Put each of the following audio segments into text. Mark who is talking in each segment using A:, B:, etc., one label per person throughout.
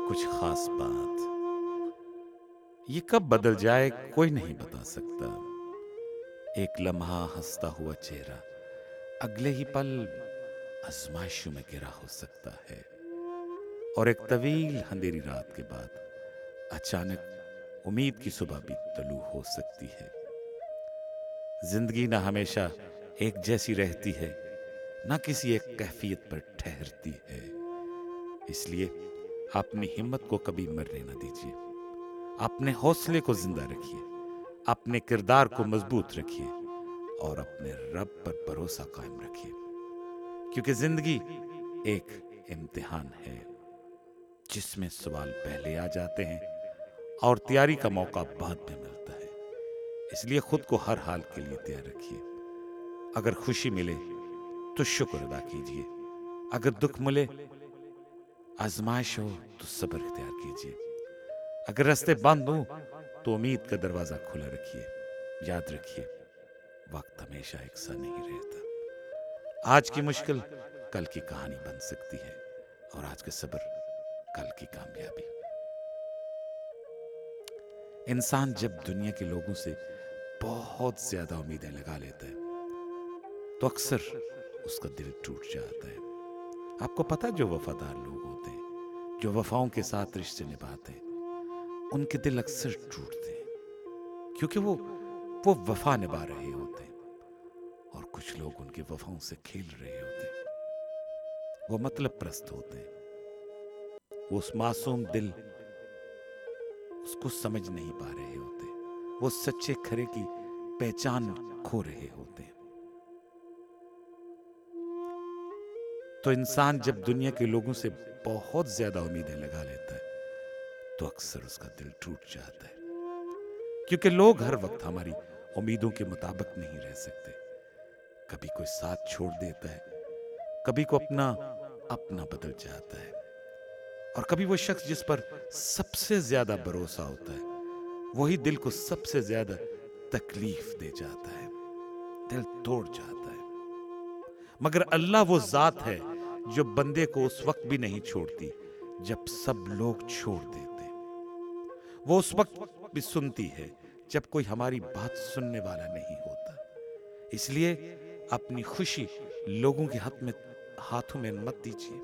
A: کچھ خاص بات یہ کب بدل جائے کوئی نہیں بتا سکتا. ایک لمحہ ہنستا ہوا چہرہ اگلے ہی پل آزمائشوں میں گرا ہو سکتا ہے، اور ایک طویل اندھیری رات کے بعد اچانک امید کی صبح بھی طلوع ہو سکتی ہے. زندگی نہ ہمیشہ ایک جیسی رہتی ہے، نہ کسی ایک کیفیت پر ٹھہرتی ہے. اس لیے اپنی ہمت کو کبھی مرنے نہ دیجیے، اپنے حوصلے کو زندہ رکھیے، اپنے کردار کو مضبوط رکھیے اور اپنے رب پر بھروسہ قائم رکھیے، کیونکہ زندگی ایک امتحان ہے جس میں سوال پہلے آ جاتے ہیں اور تیاری کا موقع بعد میں ملتا ہے. اس لیے خود کو ہر حال کے لیے تیار رکھیے. اگر خوشی ملے تو شکر ادا کیجیے، اگر دکھ ملے، آزمائش ہو تو صبر اختیار کیجیے، اگر راستے بند ہوں تو امید کا دروازہ کھلا رکھیے. یاد رکھیے، وقت ہمیشہ یکساں نہیں رہتا. آج کی مشکل کل کی کہانی بن سکتی ہے، اور آج کا صبر کل کی کامیابی. انسان جب دنیا کے لوگوں سے بہت زیادہ امیدیں لگا لیتا ہے تو اکثر اس کا دل ٹوٹ جاتا ہے. آپ کو پتا جو وفادار لوگ ہوتے ہیں، جو وفاؤں کے ساتھ رشتے نبھاتے ہیں، ان کے دل اکثر ٹوٹتے ہیں کیونکہ وہ وفا نبھا رہے ہوتے ہیں، اور کچھ لوگ ان کے وفاؤں سے کھیل رہے ہوتے ہیں. وہ مطلب پرست ہوتے ہیں. وہ اس معصوم دل اس کو سمجھ نہیں پا رہے ہوتے. وہ سچے کھرے کی پہچان کھو رہے ہوتے ہیں. تو انسان جب دنیا کے لوگوں سے بہت زیادہ امیدیں لگا لیتا ہے تو اکثر اس کا دل ٹوٹ جاتا ہے، کیونکہ لوگ ہر وقت ہماری امیدوں کے مطابق نہیں رہ سکتے. کبھی کوئی ساتھ چھوڑ دیتا ہے، کبھی کو اپنا بدل جاتا ہے، اور کبھی وہ شخص جس پر سب سے زیادہ بھروسہ ہوتا ہے وہی دل کو سب سے زیادہ تکلیف دے جاتا ہے، دل توڑ جاتا ہے. مگر اللہ وہ ذات ہے جو بندے کو اس وقت بھی نہیں چھوڑتی جب سب لوگ چھوڑ دیتے. وہ اس وقت بھی سنتی ہے جب کوئی ہماری بات سننے والا نہیں ہوتا. اس لیے اپنی خوشی لوگوں کے ہاتھوں میں مت دیجیے.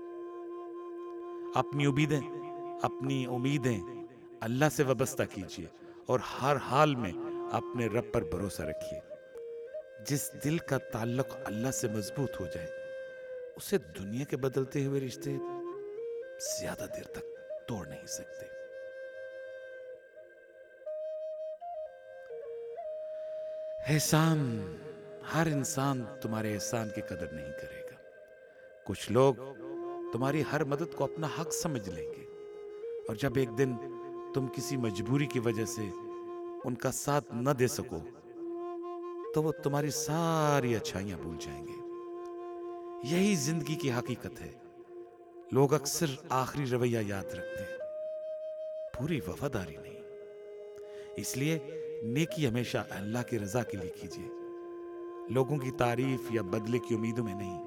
A: اپنی امیدیں اللہ سے وابستہ کیجیے اور ہر حال میں اپنے رب پر بھروسہ رکھیے. جس دل کا تعلق اللہ سے مضبوط ہو جائے اسے دنیا کے بدلتے ہوئے رشتے زیادہ دیر تک توڑ نہیں سکتے. احسان، ہر انسان تمہارے احسان کی قدر نہیں کرے گا. کچھ لوگ تمہاری ہر مدد کو اپنا حق سمجھ لیں گے، اور جب ایک دن تم کسی مجبوری کی وجہ سے ان کا ساتھ نہ دے سکو تو وہ تمہاری ساری اچھائیاں بھول جائیں گے. یہی زندگی کی حقیقت ہے. لوگ اکثر آخری رویہ یاد رکھتے ہیں، پوری وفاداری نہیں. اس لیے نیکی ہمیشہ اللہ کی رضا کے لیے کیجیے، لوگوں کی تعریف یا بدلے کی امیدوں میں نہیں.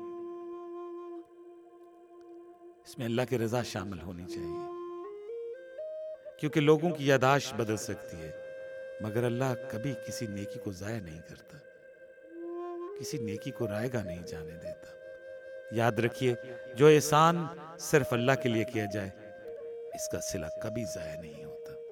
A: اس میں اللہ کی رضا شامل ہونی چاہیے، کیونکہ لوگوں کی یاداشت بدل سکتی ہے مگر اللہ کبھی کسی نیکی کو ضائع نہیں کرتا، کسی نیکی کو رائے گاہ نہیں جانے دیتا. یاد رکھیے، جو احسان صرف اللہ کے لیے کیا جائے اس کا صلہ کبھی ضائع نہیں ہوتا.